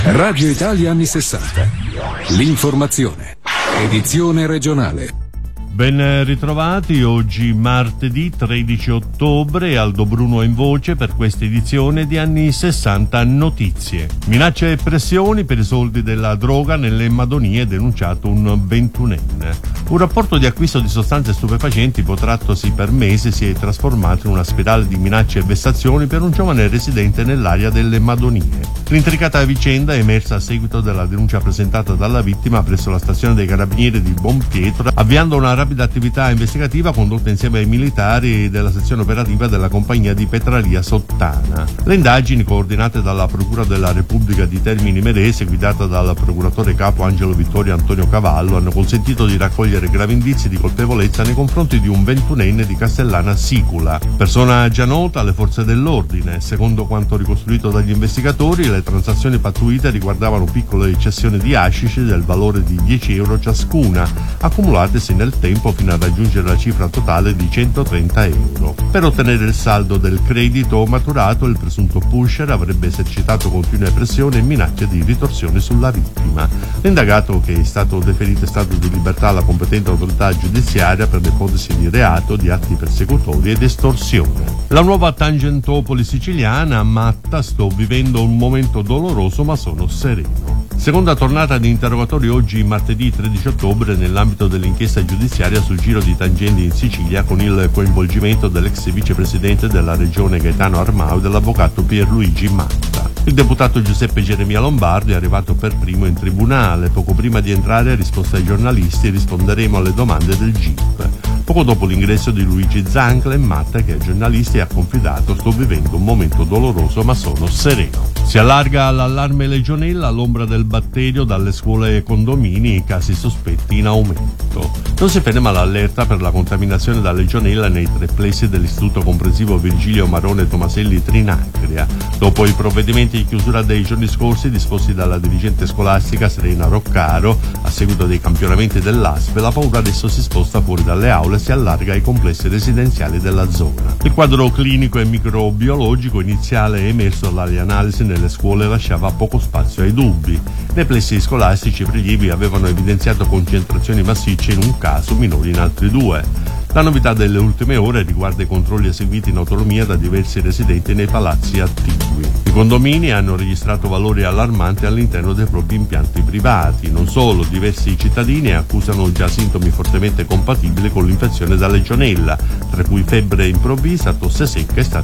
Radio Italia anni 60. L'informazione. Edizione regionale. Ben ritrovati, oggi martedì 13 ottobre, Aldo Bruno in voce per questa edizione di Anni 60 Notizie. Minacce e pressioni per i soldi della droga nelle Madonie, denunciato un 21enne. Un rapporto di acquisto di sostanze stupefacenti protrattosi per mesi si è trasformato in una spirale di minacce e vessazioni per un giovane residente nell'area delle Madonie. L'intricata vicenda è emersa a seguito della denuncia presentata dalla vittima presso la stazione dei carabinieri di Bonpietro, avviando una rapida attività investigativa condotta insieme ai militari della sezione operativa della compagnia di Petralia Sottana. Le indagini, coordinate dalla Procura della Repubblica di Termini Imerese, guidata dal procuratore capo Angelo Vittorio Antonio Cavallo, hanno consentito di raccogliere gravi indizi di colpevolezza nei confronti di un 21enne di Castellana Sicula, persona già nota alle forze dell'ordine. Secondo quanto ricostruito dagli investigatori, le transazioni pattuite riguardavano piccole cessioni di hashish del valore di 10 euro ciascuna, accumulatesi nel tempo fino a raggiungere la cifra totale di 130 euro. Per ottenere il saldo del credito maturato, il presunto pusher avrebbe esercitato continue pressioni e minacce di ritorsione sulla vittima. L'indagato, che è stato deferito in stato di libertà alla competente autorità giudiziaria per l'ipotesi di reato di atti persecutori ed estorsione. La nuova Tangentopoli siciliana, matta, sto vivendo un momento doloroso ma sono sereno. Seconda tornata di interrogatori oggi martedì 13 ottobre nell'ambito dell'inchiesta giudiziaria sul giro di tangenti in Sicilia, con il coinvolgimento dell'ex vicepresidente della regione Gaetano Armao e dell'avvocato Pierluigi Matta. Il deputato Giuseppe Geremia Lombardi è arrivato per primo in tribunale. Poco prima di entrare ha risposto ai giornalisti: risponderemo alle domande del GIP. Poco dopo l'ingresso di Luigi Zancla e Matta, che ai giornalisti ha confidato: sto vivendo un momento doloroso ma sono sereno. Si allarga l'allarme legionella all'ombra del batterio dalle scuole e condomini, i casi sospetti in aumento. Non si ferma l'allerta per la contaminazione da legionella nei tre plessi dell'istituto comprensivo Virgilio Marone Tomaselli Trinacria. Dopo i provvedimenti di chiusura dei giorni scorsi disposti dalla dirigente scolastica Serena Roccaro a seguito dei campionamenti dell'ASP, la paura adesso si sposta fuori dalle aule e si allarga ai complessi residenziali della zona. Il quadro clinico e microbiologico iniziale emerso dalle analisi nelle scuole lasciava poco spazio ai dubbi. Nei plessi scolastici i prelievi avevano evidenziato concentrazioni massicce in un caso, minori in altri due. La novità delle ultime ore riguarda i controlli eseguiti in autonomia da diversi residenti nei palazzi attigui. I condomini hanno registrato valori allarmanti all'interno dei propri impianti privati. Non solo, diversi cittadini accusano già sintomi fortemente compatibili con l'infezione da legionella, tra cui febbre improvvisa, tosse secca e stati